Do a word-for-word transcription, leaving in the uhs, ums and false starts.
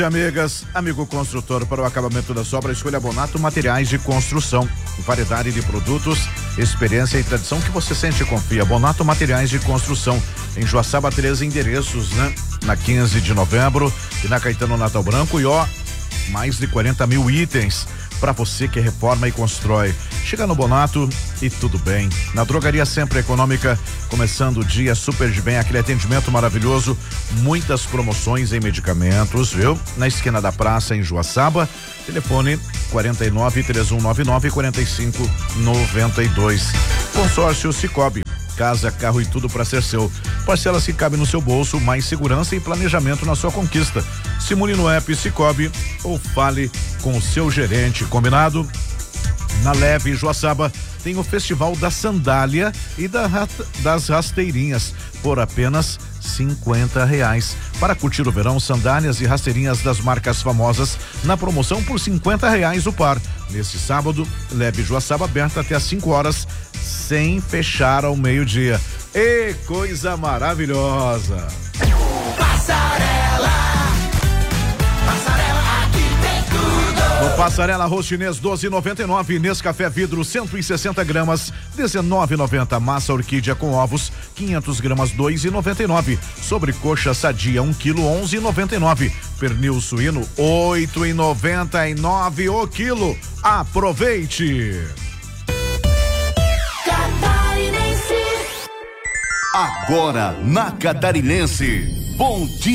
Amigas, amigo construtor, para o acabamento da sua obra, escolha Bonato Materiais de Construção. Variedade de produtos, experiência e tradição que você sente e confia. Bonato Materiais de Construção. Em Joaçaba, três endereços, né? Na quinze de novembro e na Caetano Natal Branco. E ó, mais de quarenta mil itens para você que reforma e constrói. Chega no Bonato e tudo bem. Na Drogaria Sempre Econômica, começando o dia super de bem, aquele atendimento maravilhoso, muitas promoções em medicamentos, viu? Na esquina da praça, em Joaçaba, telefone quarenta e nove, três um nove nove, quarenta e cinco noventa e dois. Consórcio Cicobi. Casa, carro e tudo para ser seu. Parcelas que cabem no seu bolso, mais segurança e planejamento na sua conquista. Simule no app Cicobi ou fale com o seu gerente, combinado? Na Leve Joaçaba tem o Festival da Sandália e da, das Rasteirinhas por apenas cinquenta reais. Para curtir o verão, sandálias e rasteirinhas das marcas famosas na promoção por cinquenta reais o par. Neste sábado, Leve Joaçaba aberta até às cinco horas, sem fechar ao meio-dia. E coisa maravilhosa! Passarela, Passarela, aqui tem tudo. No Passarela Arroz Chinês doze e noventa e nove, Nescafé Vidro cento e sessenta gramas dezenove e noventa, massa orquídea com ovos quinhentas gramas dois e noventa e nove, sobrecoxa sadia um quilo onze e noventa e nove, pernil suíno oito e noventa e nove o quilo. Aproveite! Catarinense. Agora na Catarinense, bom dia.